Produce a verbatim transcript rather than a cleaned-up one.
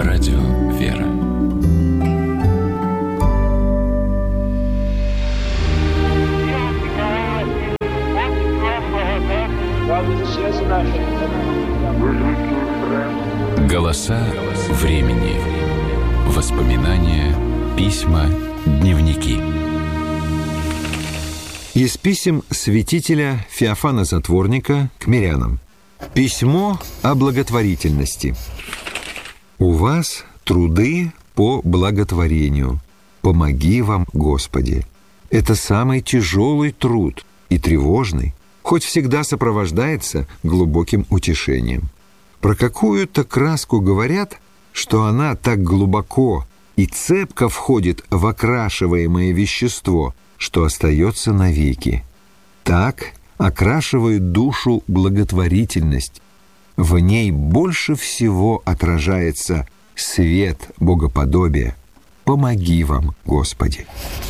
Радио «Вера». Голоса времени. Воспоминания, письма, дневники. Из писем святителя Феофана Затворника к мирянам. Письмо о благотворительности. «У вас труды по благотворению. Помоги вам, Господи». Это самый тяжелый труд и тревожный, хоть всегда сопровождается глубоким утешением. Про какую-то краску говорят, что она так глубоко и цепко входит в окрашиваемое вещество, что остается навеки. Так окрашивает душу благотворительность. В ней больше всего отражается свет богоподобия. Помоги вам, Господи.